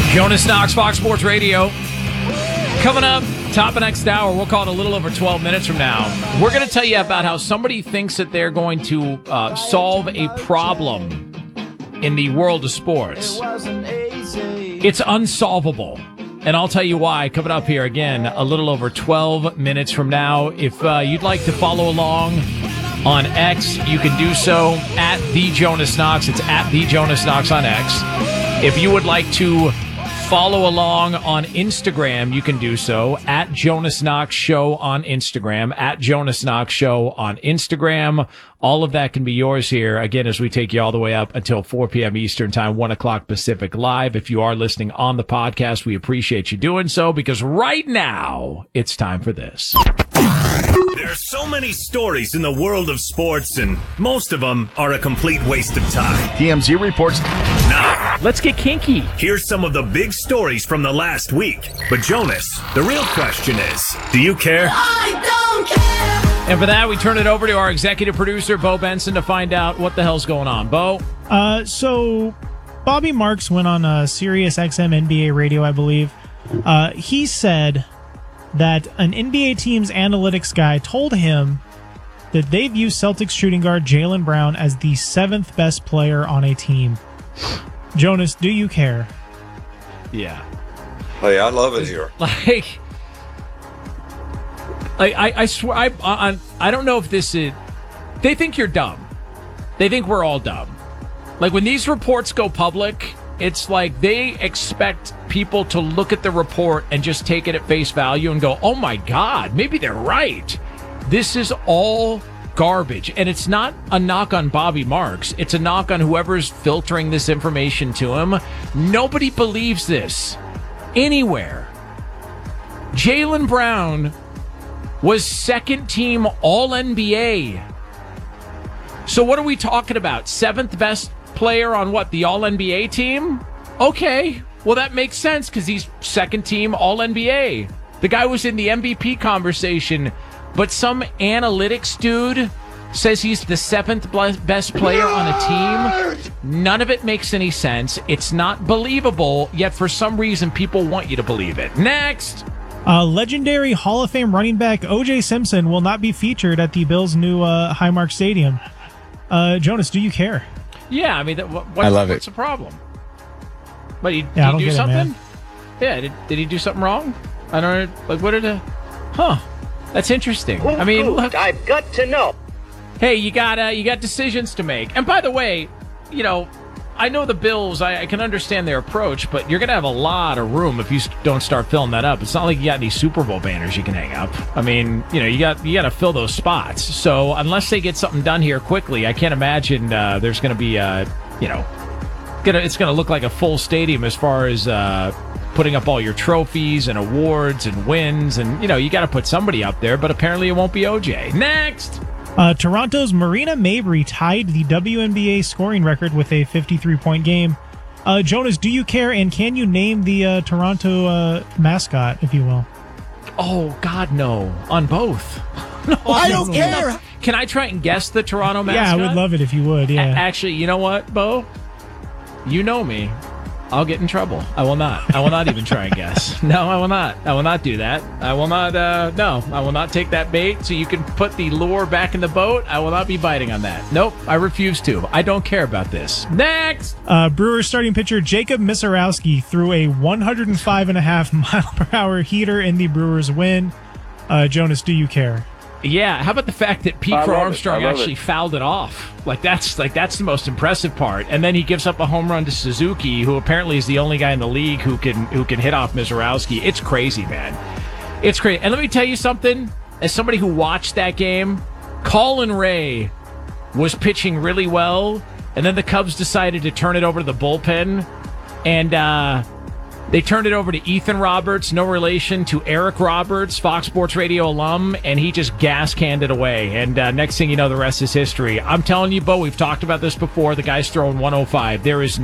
Jonas Knox, Fox Sports Radio. Coming up, top of next hour, we'll call it a little over 12 minutes from now. We're going to tell you about how somebody thinks that they're going to solve a problem in the world of sports. It's unsolvable. And I'll tell you why coming up here again a little over 12 minutes from now. If you'd like to follow along on X, you can do so at The Jonas Knox. It's at The Jonas Knox on X. If you would like to follow along on Instagram, you can do so at Jonas Knox Show on Instagram, at Jonas Knox Show on Instagram. All of that can be yours here, again, as we take you all the way up until 4 p.m. Eastern Time, 1 o'clock Pacific Live. If you are listening on the podcast, we appreciate you doing so, because right now, it's time for this. There are so many stories in the world of sports, and most of them are a complete waste of time. TMZ reports. Now, let's get kinky. Here's some of the big stories from the last week. But Jonas, the real question is, do you care? I don't care. And for that, we turn it over to our executive producer, Bo Benson, to find out what the hell's going on. Bo? So Bobby Marks went on Sirius XM NBA radio, I believe. He said that an NBA team's analytics guy told him that they view Celtics shooting guard Jaylen Brown as the 7th best player on a team. Jonas, do you care? Yeah. Hey, I love it here. I swear, I don't know if this is... They think you're dumb. They think we're all dumb. Like, when these reports go public, it's like they expect people to look at the report and just take it at face value and go, oh my God, maybe they're right. This is all garbage. And it's not a knock on Bobby Marks. It's a knock on whoever's filtering this information to him. Nobody believes this anywhere. Jaylen Brown was second team All-NBA. So what are we talking about? 7th best player on what? The All-NBA team? Okay. Well, that makes sense because he's second team All-NBA. The guy was in the MVP conversation, but some analytics dude says he's the 7th best player on a team. None of it makes any sense. It's not believable, yet for some reason people want you to believe it. Next. Legendary Hall of Fame running back O.J. Simpson will not be featured at the Bills' new Highmark Stadium. Jonas, do you care? Yeah, I mean, I love what's the problem? But did I he don't do get something? It, man. Yeah, did he do something wrong? I don't know. Like, what did it? Huh? That's interesting. I mean, look, I've got to know. hey, you got decisions to make. And by the way, you know, I know the Bills, I can understand their approach, but you're going to have a lot of room if you don't start filling that up. It's not like you got any Super Bowl banners you can hang up. I mean, you know, you got to fill those spots. So unless they get something done here quickly, I can't imagine there's going to be, you know, it's going to look like a full stadium as far as putting up all your trophies and awards and wins. And, you know, you got to put somebody up there, but apparently it won't be OJ. Next! Toronto's Marina Mabrey tied the WNBA scoring record with a 53-point game. Jonas, do you care, and can you name the Toronto mascot, if you will? Oh, God, no. On both. No, I don't care. Can I try and guess the Toronto mascot? Yeah, I would love it if you would, yeah. Actually, you know what, Bo? You know me. I'll get in trouble. I will not. I will not even try and guess. No, I will not. I will not do that. I will not, no. I will not take that bait so you can put the lure back in the boat. I will not be biting on that. Nope, I refuse to. I don't care about this. Next! Brewers starting pitcher Jacob Misarowski threw a 105.5 mile per hour heater in the Brewers win. Jonas, do you care? Yeah, how about the fact that Pete Armstrong actually fouled it off? That's the most impressive part. And then he gives up a home run to Suzuki, who apparently is the only guy in the league who can hit off Misarowski. It's crazy, man. It's crazy. And let me tell you something. As somebody who watched that game, Colin Ray was pitching really well, and then the Cubs decided to turn it over to the bullpen, and they turned it over to Ethan Roberts, no relation to Eric Roberts, Fox Sports Radio alum, and he just gas-canned it away. And next thing you know, the rest is history. I'm telling you, Bo, we've talked about this before. The guy's throwing 105. There is